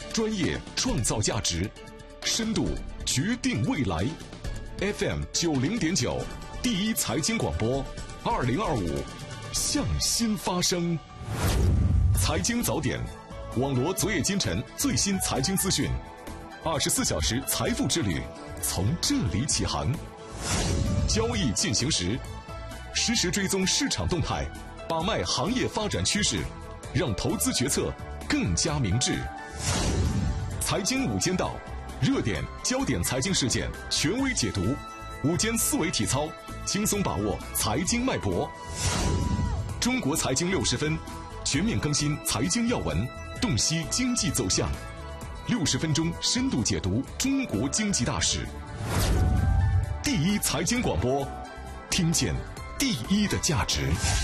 专业创造价值，深度决定未来。FM 90.9，第一财经广播，2025向新发声。财经早点，网罗昨夜今晨最新财经资讯，24小时财富之旅从这里起航。交易进行时，实时追踪市场动态，把脉行业发展趋势，让投资决策更加明智。财经午间道，热点焦点财经事件权威解读，午间思维体操，轻松把握财经脉搏。中国财经60分，全面更新财经要闻，洞悉经济走向。60分钟深度解读中国经济大事。第一财经广播，听见第一的价值。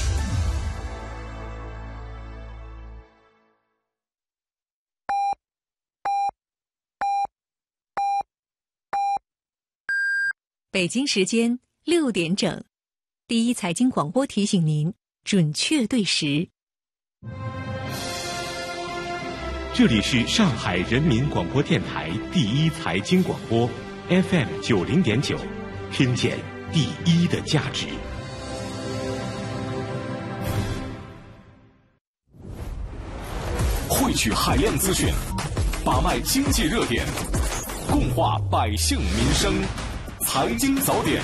北京时间6点整，第一财经广播提醒您准确对时。 这里是上海人民广播电台第一财经广播 FM 90.9，听见第一的价值。 汇聚海量资讯，把脉经济热点，共话百姓民生。财经早点，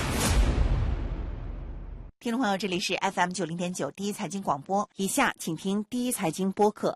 听众朋友，这里是 FM 90.9第一财经广播，以下请听第一财经播客。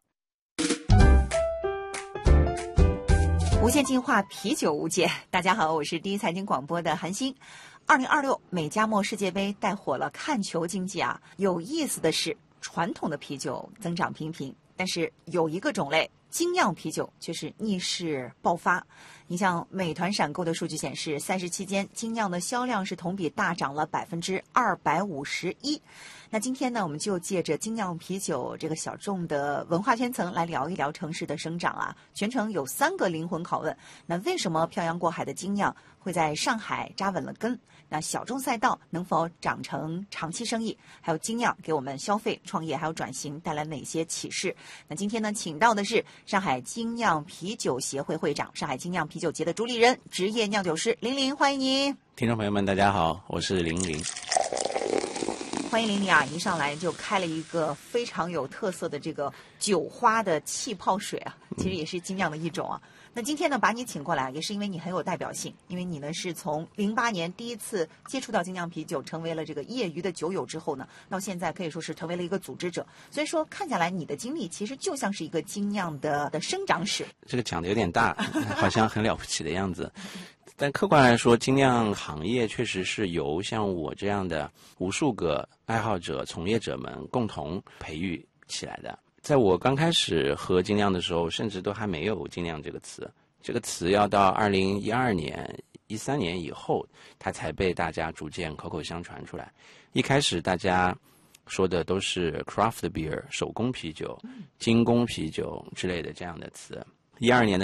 无限进化，啤酒无界。大家好，我是第一财经广播的韩星。2026美加墨世界杯带火了看球经济啊！有意思的是，传统的啤酒增长平平，但是有一个种类精酿啤酒却是逆势爆发。你像美团闪购的数据显示，30期间精酿的销量是同比大涨了251%。那今天呢，我们就借着精酿啤酒这个小众的文化圈层来聊一聊城市的生长啊。全程有3个灵魂拷问：那为什么漂洋过海的精酿会在上海扎稳了根？那小众赛道能否长成长期生意？还有精酿给我们消费、创业还有转型带来哪些启示？那今天呢，请到的是上海精酿啤酒协会会长、上海精酿啤酒节的主理人、职业酿酒师林林，欢迎你。 听众朋友们，大家好，我是林林。 欢迎林林啊！一上来就开了一个非常有特色的这个酒花的气泡水啊，其实也是精酿的一种啊。那今天呢，把你请过来，也是因为你很有代表性，因为你呢是从08年第一次接触到精酿啤酒，成为了这个业余的酒友之后呢，到现在可以说是成为了一个组织者。所以说，看下来你的经历其实就像是一个精酿的生长史。 这个讲的有点大，好像很了不起的样子。但客观来说，精酿行业确实是由像我这样的无数个爱好者、从业者们共同培育起来的。在我刚开始喝精酿的时候，甚至都还没有精酿这个词。这个词要到2012年、13年以后，它才被大家逐渐口口相传出来。一开始大家说的都是 craft beer 手工啤酒、精工啤酒之类的这样的词。12年的